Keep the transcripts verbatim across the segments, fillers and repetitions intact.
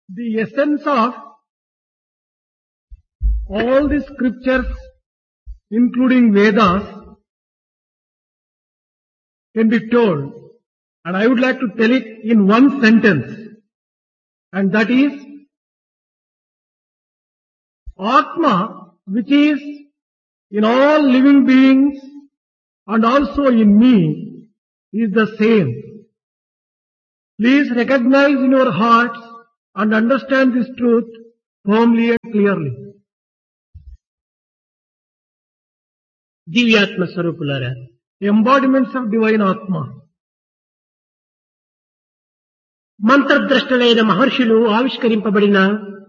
The essence of all the scriptures, including Vedas, can be told, and I would like to tell it in one sentence, and that is, Atma, which is in all living beings and also in me, is the same. Please recognize in your hearts and understand this truth firmly and clearly. దివ్యాత్మ స్వరూపులారా, Embodiments of divine Atma. మంత్రద్రష్టలైన మహర్షులు ఆవిష్కరింపబడిన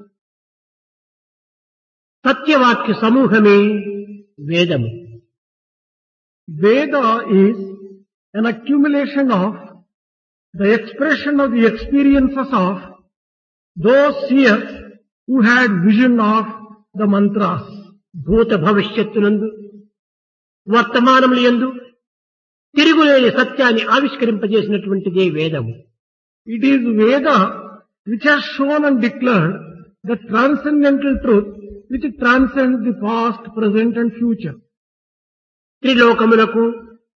సత్యవాక్య సమూహమే వేదము. Veda is an accumulation of the expression of the experiences of those seers who had vision of the mantras. భూత భవిష్యత్తునందు వర్తమానములు యందు తిరుగులేని సత్యాన్ని ఆవిష్కరింపజేసినటువంటిదే వేదము. It is Veda which has shown and declared the transcendental truth which transcends the past, present and future. త్రిలోకములకు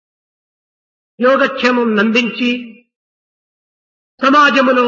యోగక్షేమం నందించి సమాజములో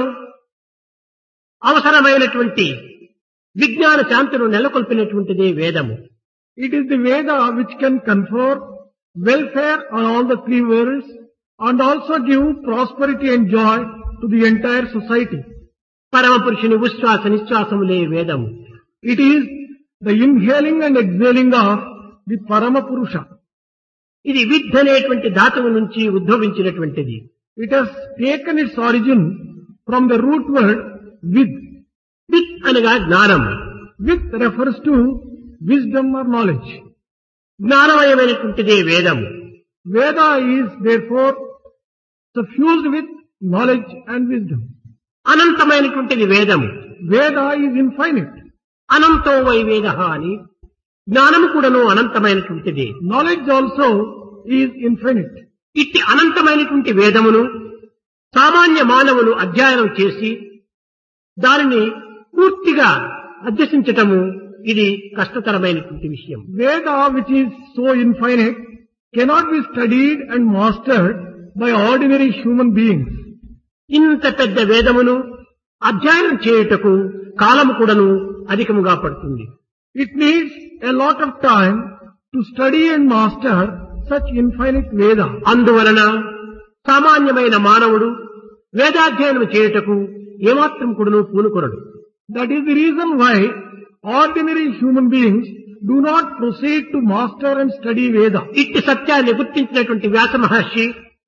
అవసరమైనటువంటి విజ్ఞాన శాంతులు నెలకొల్పినటువంటిదే వేదము. It is the Veda which can confer welfare on all the three worlds and also give prosperity and joy to the entire society. పరమ పురుషుని ఉచ్ఛ్వాస నిశ్వాసములే వేదము. It is the inhaling and exhaling of the Parama Purusha. ఇది విద్ అనేటువంటి ధాతువు నుంచి ఉద్భవించినటువంటిది. It has taken its origin from the root word vid. With అనగా జ్ఞానం. With refers to wisdom or knowledge. జ్ఞానమయమైనటువంటిదే వేదము. Veda is therefore suffused with knowledge and wisdom. అనంతమైనటువంటిది వేదము. Veda is infinite. అనంతో why వేద అని జ్ఞానము కూడాను అనంతమైనటువంటిది. Knowledge also is infinite. ఇట్టి అనంతమైనటువంటి వేదమును సామాన్య మానవులు అధ్యయనం చేసి దానిని పూర్తిగా అభ్యసించటము ఇది కష్టతరమైనటువంటి విషయం. Veda, which is so infinite, cannot be studied and mastered by ordinary human beings. ఇంత పెద్ద వేదమును అధ్యయనం చేయుటకు కాలము కూడాను అధికముగా పడుతుంది. It needs a lot of time to study and master such infinite Veda. అందువలన సామాన్యమైన మానవుడు వేదాధ్యయనం చేయుటకు ఏమాత్రం కూడాను పూనుకొనడు. That is the reason why ordinary human beings do not proceed to master and study Veda. ఇట్టి సత్యాన్ని గుర్తించినటువంటి వ్యాస మహర్షి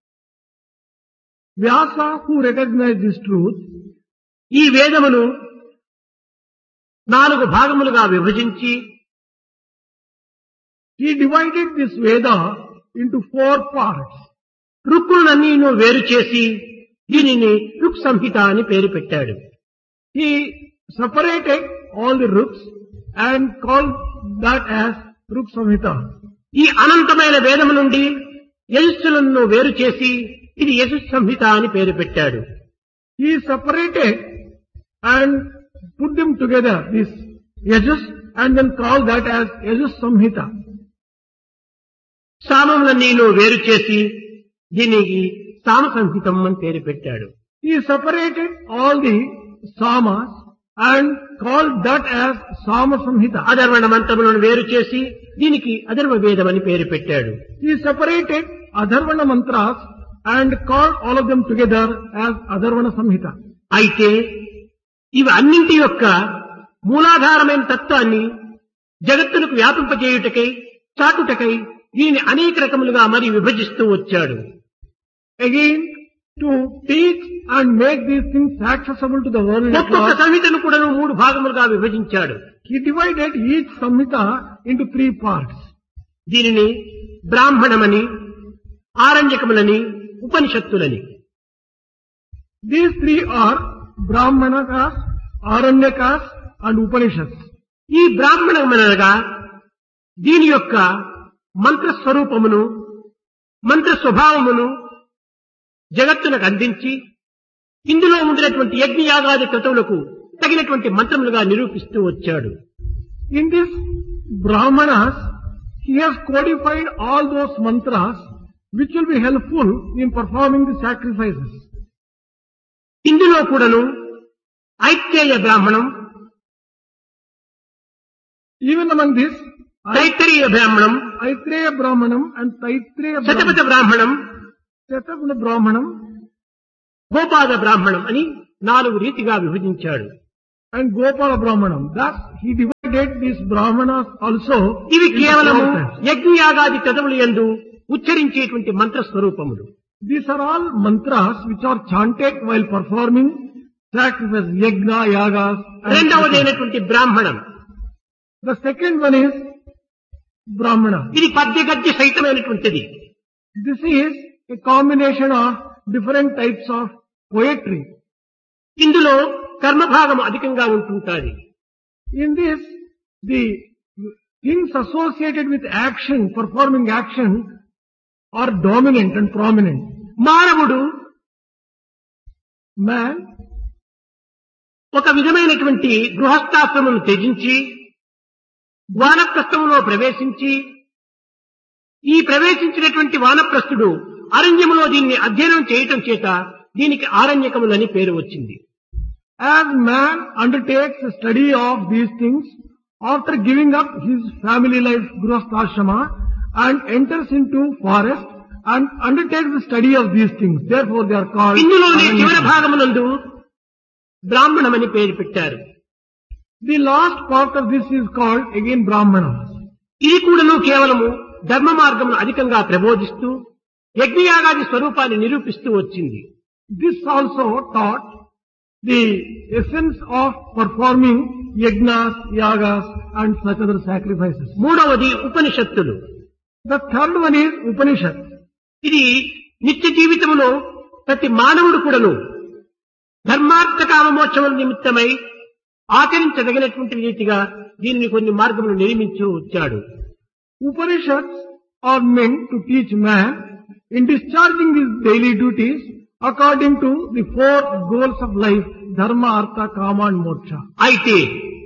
Vyasa, who recognized this truth, ఈ వేదమును నాలుగు భాగములుగా విభజించి he divided this Veda into four parts. రుక్కులనన్నీను వేరు చేసి దీనిని రుక్ సంహిత అని పేరు పెట్టాడు. He separated all the ruks and called that as Ruk Samhita. ఈ అనంతమైన వేదము నుండి యజస్సులను వేరు చేసి ఇది యజుస్ సంహిత అని పేరు పెట్టాడు. He separated and put them together, this Yajus, and then called that as Yajus Samhita. సామములన్నీను వేరు చేసి దీనికి సామ సంహితం అని పేరు పెట్టాడు. He separated all the Samas and called that as Sama Samhita. అధర్వణ మంత్రములను వేరు చేసి దీనికి అధర్వ వేదం అని పేరు పెట్టాడు. He separated Adharvana Mantras and called all of them together as Adharvana Samhita. అయితే ఇవి అన్నింటి యొక్క మూలాధారమైన తత్వాన్ని జగత్తులకు వ్యాపింపజేయుటకై చాటుటకై దీన్ని అనేక రకములుగా మరి విభజిస్తూ వచ్చాడు. Again, to teach and make these things accessible to the world at ఒక్కొక్క large, సంహితను కూడా మూడు భాగములుగా విభజించాడు. he divided each Samhita into three parts. దీనిని బ్రాహ్మణమని, ఆరణ్యకములని, ఉపనిషత్తులని. These three are Brahmanakas, Aranyakas and Upanishads. ఈ బ్రాహ్మణమనగా దీని యొక్క మంత్ర స్వరూపమును, మంత్ర స్వభావమును జగత్తునకు అందించి ఇందులో ఉండినటువంటి యజ్ఞయాగాది క్రతువులకు తగినటువంటి మంత్రములుగా నిరూపిస్తూ వచ్చాడు. In this Brahmanas, he has codified all those mantras which will be helpful in performing the sacrifices. ఇందులో కూడాను ఐత్రేయ బ్రాహ్మణం, Even among this, తైత్తరీయ బ్రాహ్మణం, Aitreya Brahmanam and Taitreya Shatapatha Brahmanam, బ్రాహ్మణం, Shatabana Brahmanam గోపాద బ్రాహ్మణం అని నాలుగు రీతిగా విభజించాడు. and Gopala Brahmanam. Thus, he divided these Brahmanas also ఇవి into కేవలము four types. యజ్ఞయాగాది క్రతువుల యందు ఉచ్చరించేటువంటి మంత్ర స్వరూపములు. These are all mantras which are chanted while performing sacrifices, yajna, yagas. and రెండవదైనటువంటి బ్రాహ్మణం, The second one is Brahmana. ఇది పద్య గద్య సహితమైనటువంటిది. This is a combination of different types of poetry. ఇందులో కర్మభాగం అధికంగా ఉంటుంటాది. In this, the things associated with action, performing action, are dominant and prominent. మానవుడు Man, ఒక విధమైనటువంటి గృహస్థాశ్రమను త్యజించి వానప్రస్థములో ప్రవేశించి, ఈ ప్రవేశించినటువంటి వానప్రస్థుడు అరణ్యములో దీన్ని అధ్యయనం చేయటం చేత దీనికి ఆరణ్యకములని పేరు వచ్చింది. as man undertakes the study of these things, after giving up his family life, Grihastha-ashrama, and enters into forest and undertakes the study of these things. Therefore they are called ఇందులోనే చివరి Aranyaka. భాగమునందు బ్రాహ్మణమని పేరు పెట్టారు. The last part of this is called again Brahmana. ఇది కూడాను కేవలము ధర్మ మార్గమును అధికంగా ప్రబోధిస్తూ యజ్ఞయాగాది స్వరూపాన్ని నిరూపిస్తూ వచ్చింది. This also taught the essence of performing yajnas, yagas and such other sacrifices. మూడవది ఉపనిషత్తులు. The third one is Upanishad. ఇది నిత్య జీవితంలో ప్రతి మానవుడు కూడాను ధర్మార్థ కామమోక్షముల నిమిత్తమై ఆచరించదగినటువంటి రీతిగా దీనిని కొన్ని మార్గములు నిర్మించు వచ్చాడు. Upanishads are meant to teach man in discharging his daily duties according to the four goals of life, dharma, artha, kama and moksha. అయితే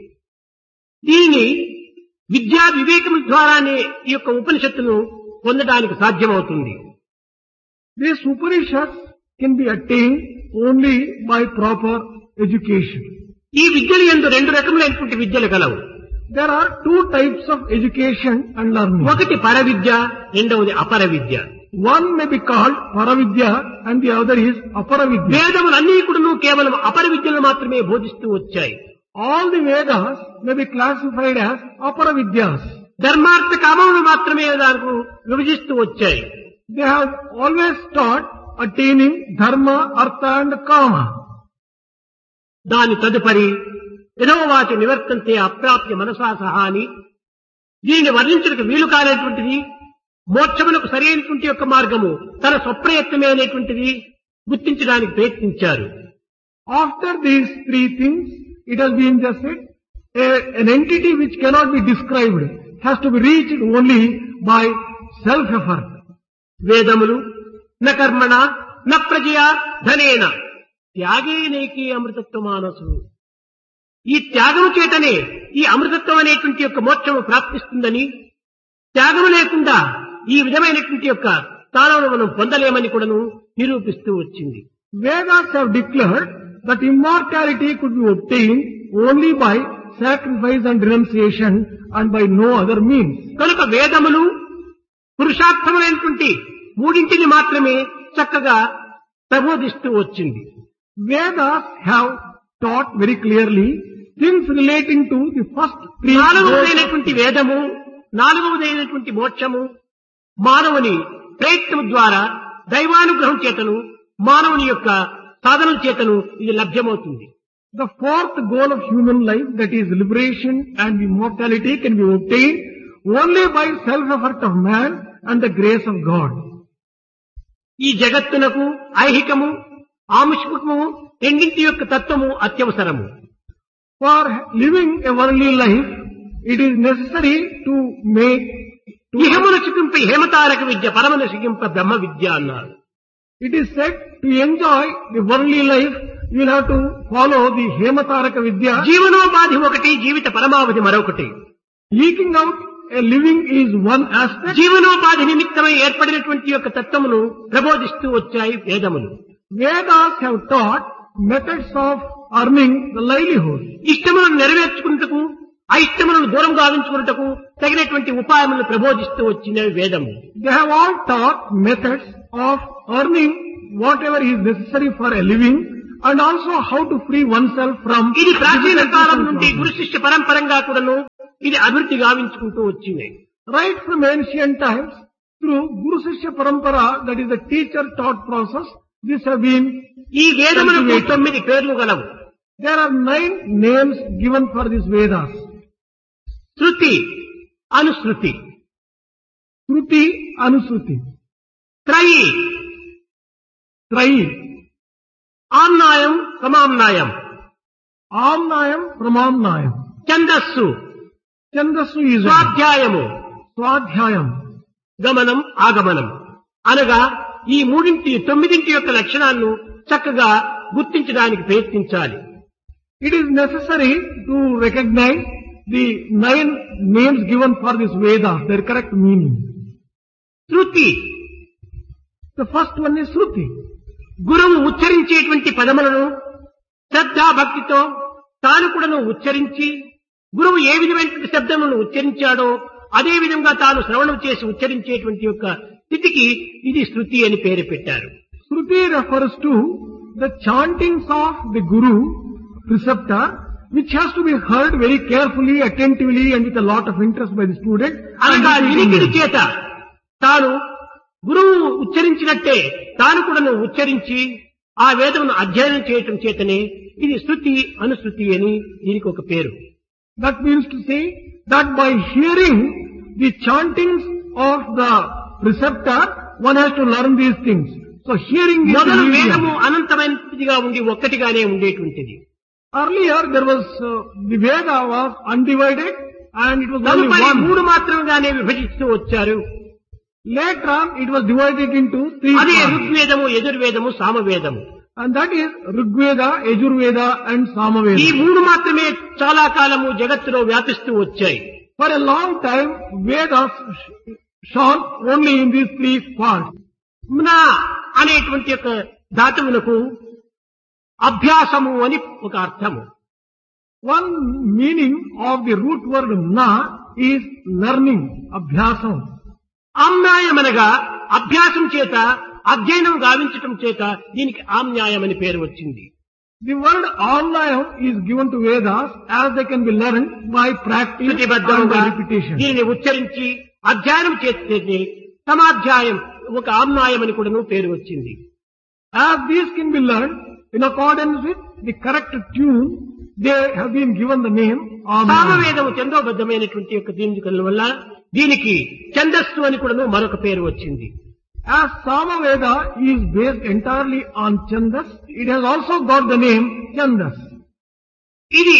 దీనిని విద్యా వివేకముల ద్వారానే ఈ యొక్క ఉపనిషత్తును పొందడానికి సాధ్యమవుతుంది. These Upanishads can be attained only by proper education. ఈ విద్యలు యందు రెండు రకములైనటువంటి విద్యలు కలవు. There are two types of education and learning. ఒకటి పర విద్య, రెండవది అపర విద్య. One may be called Paravidya and the other is Aparavidya. వేదములన్నీ కూడాను కేవలం అపర విద్యలు మాత్రమే బోధిస్తూ వచ్చాయి. All the Vedas may be classified as Aparavidyas. ధర్మార్థ కామములు మాత్రమే దానికి విభజిస్తూ వచ్చాయి. They have always taught attaining dharma, artha and kama. దాని తదుపరి యథోవాచ నివర్తంతే అప్రాప్య మనసా సహా అని దీనిని వర్ణించడానికి వీలు కానటువంటిది, మోక్షమునకు సరైనటువంటి యొక్క మార్గము తన స్వప్రయత్నమే అనేటువంటిది గుర్తించడానికి ప్రయత్నించారు. After these three things, it has been just said, a, an entity which cannot be described has to be reached only by self-effort. వేదములు న కర్మణ న ప్రజయా ధనేన త్యాగేనైకి అమృతత్వ మానసు. ఈ త్యాగము చేతనే ఈ అమృతత్వం అనేటువంటి యొక్క మోక్షము ప్రాప్తిస్తుందని, త్యాగము లేకుండా ఈ విధమైనటువంటి యొక్క స్థానమును మనం పొందలేమని కూడాను నిరూపిస్తూ వచ్చింది. Vedas have declared that immortality could be obtained only by sacrifice and renunciation and by no other means. కనుక వేదములు పురుషార్థములైనటువంటి మూడింటిని మాత్రమే చక్కగా ప్రబోధిస్తూ వచ్చింది. Vedas have taught very clearly things relating to the first three. నాలుగవదైనటువంటి వేదము, నాలుగవదైనటువంటి మోక్షము మానవుని ప్రయత్నం ద్వారా దైవానుగ్రహం చేతను మానవుని యొక్క సాధన చేతను ఇది లభ్యమవుతుంది. The fourth goal of human life, that is liberation and immortality, can be obtained only by self-effort of man and the grace of God. ఈ జగత్తునకు ఐహికము ఆముష్మికము రెండింటి యొక్క తత్వము అత్యవసరము. For living a worldly life, it is necessary to make ఇహమున సుఖింప హేమతారక విద్య, పరమన సుఖింప బ్రహ్మ విద్య అన్నారు. It is said to enjoy the worldly life, you will have to follow the Hemataraka Vidya. జీవనోపాధి ఒకటి, జీవిత పరమావధి మరొకటి. Leaking out a living is one aspect. జీవనోపాధి నిమిత్తమై ఏర్పడినటువంటి యొక్క తత్వమును ప్రబోధిస్తూ వచ్చాయి వేదములు. Vedas have taught methods of earning the livelihood. ఇష్టములను నెరవేర్చుకున్నటకు, అయిష్టములను దూరం గావించుకున్నటకు తగినటువంటి ఉపాయములను ప్రబోధిస్తూ వచ్చిన వేదము. They have all taught methods of earning whatever is necessary for a living and also how to free oneself from. ఇది ప్రాచీన కాలం నుండి గురు శిష్య పరంపరంగా కూడాను ఇది అభివృద్ధి గావించుకుంటూ వచ్చింది. Right from ancient times through Guru Shishya Parampara, that is the teacher taught process, this have been. ఈ వేదములకు తొమ్మిది పేర్లు గలవు. There are nine names given for these Vedas. Shruti, అనుశృతి, Shruti, Anusruti, త్రయి, Trayi, ఆమ్నాయం, సమామ్నాయం, Amnayam, Pramamnayam, ఛందస్సు, Chandasu is స్వాధ్యాయము, Swadhyayam. గమనం, ఆగమనం అనగా ఈ మూడింటి తొమ్మిదింటి యొక్క లక్షణాలను చక్కగా గుర్తించడానికి ప్రయత్నించాలి. It is necessary to recognize the nine names given for this Vedas, their correct meaning. Shruti, The first one is Shruti. గురువు ఉచ్చరించేటువంటి పదములను శ్రద్ధాభక్తితో తాను కూడాను ఉచ్చరించి, గురువు ఏ విధమైనటువంటి శబ్దములను ఉచ్చరించాడో అదే విధంగా తాను శ్రవణం చేసి ఉచ్చరించేటువంటి యొక్క స్థితికి ఇది శృతి అని పేరు పెట్టారు. Shruti refers to the chantings of the Guru, preceptor, which has to be heard very carefully, attentively and with a lot of interest by the student. అనగా And వినికిడి చేత తాను గురువు ఉచ్చరించినట్టే తాను కూడాను ఉచ్చరించి ఆ వేదమును అధ్యయనం చేయటం చేతనే ఇది శృతి, అనుశృతి అని దీనికి ఒక పేరు. that means to say that by hearing the chantings of the preceptor, one has to learn these things. So hearing is మొదలు the medium. వేదము అనంతమైనదిగా ఉండి ఒక్కటిగానే ఉండేటువంటిది. Earlier there was, uh, the Veda was undivided and it was only తదుపరి one. మూడు మాత్రంగానే విభజిస్తూ వచ్చారు. Later on it was divided into three అదే parts. ఋగ్వేదము, యజుర్వేదము, సామవేదము. And that is Rigveda, Yajurveda and ఈ Samaveda. మూడు మాత్రమే చాలా కాలము జగత్తులో వ్యాపిస్తూ వచ్చాయి. For a long time Vedas shone only in these three parts. నా అనేటువంటి యొక్క ధాతువులకు అభ్యాసము అని ఒక అర్థము. One meaning of the root word na is learning, abhyasam. ఆమ్నాయమనగా అభ్యాసం చేత అధ్యయనం గావించటం చేత దీనికి ఆమ్నాయం అని పేరు వచ్చింది. The word amnayam is given to Vedas as they can be learned by practice and శృతిబద్ధంగా by repetition. దీనిని ఉచ్చరించి అధ్యయనం చేస్తే సమాధ్యాయం ఒక ఆమ్నాయం అని కూడా పేరు వచ్చింది. As these can be learned in accordance with the correct tune, they have been given the name amnayam. సామవేదము చందోబద్ధమైనటువంటి యొక్క దీని వల్ల దీనికి ఛందస్సు అని కూడా మరొక పేరు వచ్చింది. As Samaveda is based entirely on Chandas, it has also got the name Chandas. ఇది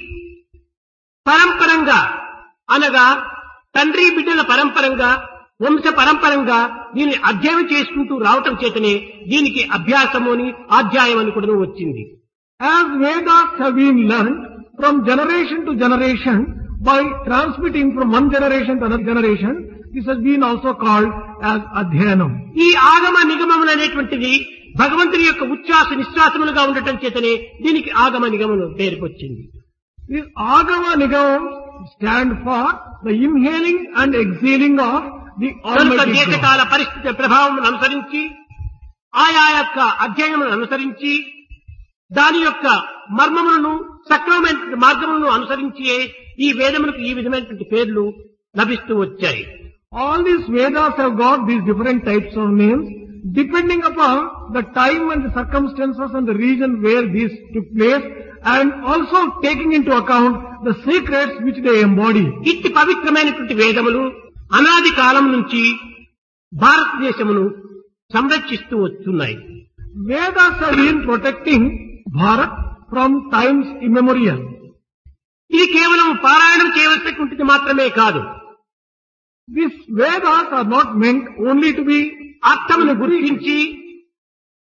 పరంపరంగా అనగా తండ్రి బిడ్డల పరంపరంగా వంశ పరంపరంగా దీన్ని అధ్యయనం చేసుకుంటూ రావటం చేతనే దీనికి అభ్యాసము అని అధ్యాయం అని కూడా వచ్చింది. As Vedas have been learned from generation to generation by transmitting from one generation to another generation, this has been also called as Adhyanam. ఈ ఆగమ నిగమములు అనేటువంటిది భగవంతుని యొక్క ఉచ్ఛ్వాస నిశ్వాసములుగా ఉండటం చేతనే దీనికి ఆగమ నిగమను పేరుకు వచ్చింది. These Agama Nigamams stand for the inhaling and exhaling of the కనుక Almighty God. దేశకాల పరిస్థితి ప్రభావం అనుసరించి ఆయా యొక్క అధ్యయనములను అనుసరించి దాని యొక్క మర్మములను సక్రమమైన మార్గములను అనుసరించి ఈ వేదములకు ఈ విధమైనటువంటి పేర్లు లభిస్తూ వచ్చాయి. All these Vedas have got these different types of names depending upon the time and the circumstances and the region where these took place, and also taking into account the secrets which they embody. ఇట్టి పవిత్రమైనటువంటి వేదములు అనాది కాలం నుంచి భారతదేశమును సంరక్షిస్తూ వస్తున్నాయి. Vedas have been protecting Bharat from times immemorial. ఇది కేవలం పారాయణం చేయవలసినటువంటిది మాత్రమే కాదు, These Vedas are not meant only to be అర్థమును గుర్తించి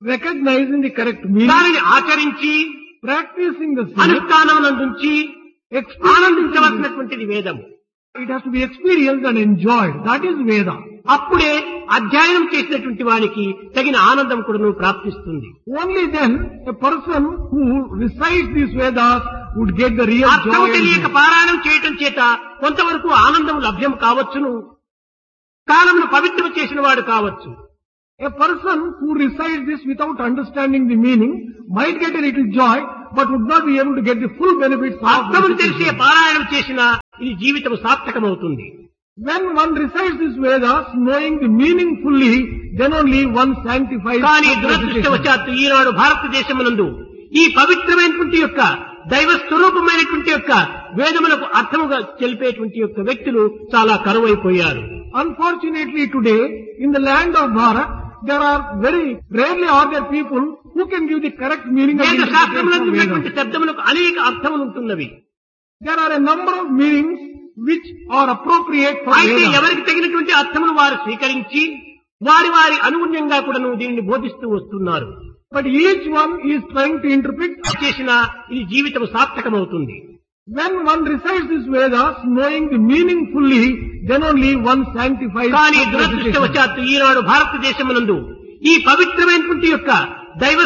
recognizing the correct meaning, దానిని ఆచరించి practicing the same, అనుష్ఠానం నందుంచి experiencing ఆనందించవలసినటువంటిది వేదము. it has to be experienced and enjoyed. That is Veda. అప్పుడే అధ్యయనం చేసినటువంటి వానికి తగిన ఆనందం కూడా ప్రాప్తిస్తుంది. Only then a person who recites these Vedas would get the real అర్థం joy. and తెలియక joy. పారాయణం చేయటం చేత కొంతవరకు ఆనందం లభ్యం కావచ్చును, కాలమును పవిత్రం చేసిన వాడు కావచ్చు. A person who recites this without understanding the meaning might get a little joy, but would not be able to get the full benefits of అర్థమును తెలిసే recitation. పారాయణం చేసినా ఇది జీవితం సార్థకమవుతుంది. When one recites these Vedas, knowing the meaning fully, then only one sanctifies. కానీ the recitation. దురదృష్టవశాత్తు ఈనాడు భారతదేశమునందు ఈ పవిత్రమైనటువంటి యొక్క దైవ స్వరూపమైనటువంటి యొక్క వేదములకు అర్థముగా తెలిపేటువంటి యొక్క వ్యక్తులు చాలా కరువైపోయారు. Unfortunately, today in the land of Bharat, there are very rarely are there people who can give the correct meaning of వేద interpretation శాస్త్రములందు of ఉన్నటువంటి Vedas. శబ్దములకు అనేక అర్థములు ఉంటున్నవి. There are a number of meanings which are appropriate for అయితే Vedas. ఎవరికి తగినటువంటి అర్థమును వారు స్వీకరించి వారి వారి అనుగుణ్యంగా కూడాను దీనిని బోధిస్తూ వస్తున్నారు. But each one is trying to interpret. చేసిన ఇది జీవితం సార్థకమవుతుంది. When one recites these Vedas, knowing the meaning fully, then only one sanctifies. కానీ the recitation. దురదృష్టవశాత్తు ఈనాడు భారతదేశమునందు ఈ పవిత్రమైనటువంటి యొక్క దైవ